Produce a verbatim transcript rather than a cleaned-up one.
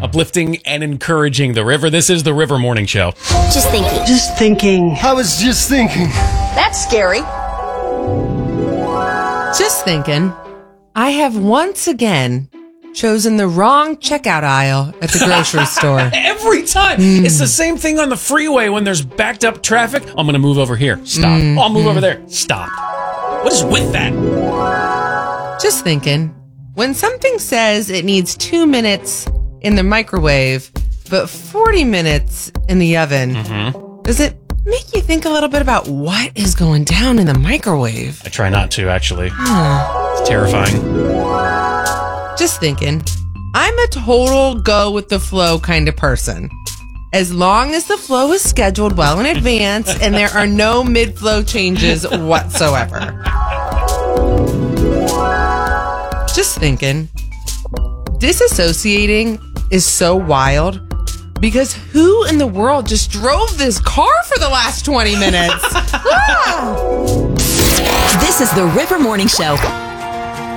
uplifting and encouraging the river. This is the River Morning Show. Just thinking. Just thinking. I was just thinking. That's scary. Just thinking. I have once again chosen the wrong checkout aisle at the grocery store. Every time. Mm. It's the same thing on the freeway when there's backed up traffic. I'm going to move over here. Stop. Mm. Oh, I'll move mm. over there. Stop. What is with that? Just thinking. When something says it needs two minutes in the microwave, but forty minutes in the oven, mm-hmm. does it make you think a little bit about what is going down in the microwave? I try not to, actually. It's terrifying. Just thinking. I'm a total go with the flow kind of person. As long as the flow is scheduled well in advance and there are no mid-flow changes whatsoever. Just thinking. Disassociating is so wild because who in the world just drove this car for the last twenty minutes? Ah! This is the River Morning Show.